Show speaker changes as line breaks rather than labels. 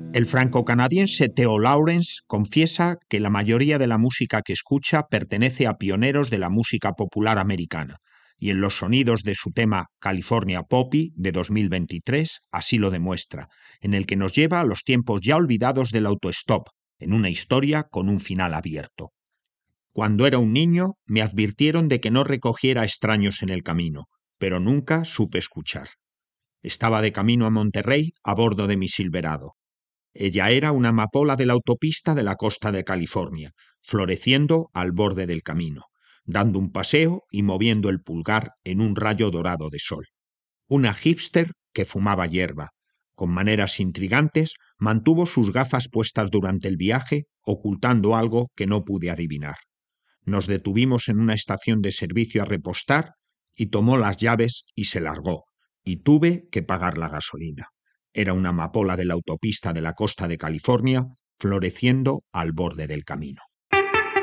El franco-canadiense Theo Lawrence confiesa que la mayoría de la música que escucha pertenece a pioneros de la música popular americana, y en los sonidos de su tema California Poppy de 2023 así lo demuestra, en el que nos lleva a los tiempos ya olvidados del autostop, en una historia con un final abierto. Cuando era un niño me advirtieron de que no recogiera extraños en el camino, pero nunca supe escuchar. Estaba de camino a Monterrey a bordo de mi Silverado. Ella era una amapola de la autopista de la costa de California, floreciendo al borde del camino, dando un paseo y moviendo el pulgar en un rayo dorado de sol. Una hipster que fumaba hierba. Con maneras intrigantes, mantuvo sus gafas puestas durante el viaje, ocultando algo que no pude adivinar. Nos detuvimos en una estación de servicio a repostar y tomó las llaves y se largó, y tuve que pagar la gasolina. Era una amapola de la autopista de la costa de California, floreciendo al borde del camino.